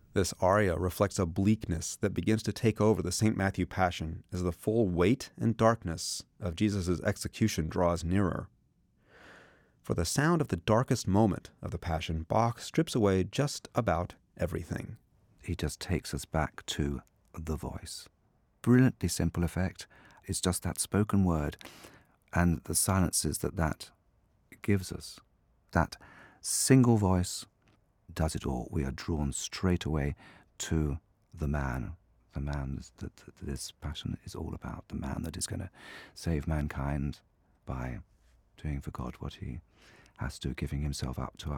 This aria reflects a bleakness that begins to take over the St. Matthew Passion as the full weight and darkness of Jesus' execution draws nearer. For the sound of the darkest moment of the Passion, Bach strips away just about everything. He just takes us back to the voice. Brilliantly simple effect. It's just that spoken word and the silences that gives us. That single voice does it all. We are drawn straight away to the man that this Passion is all about, the man that is going to save mankind by doing for God what he has to, giving himself up to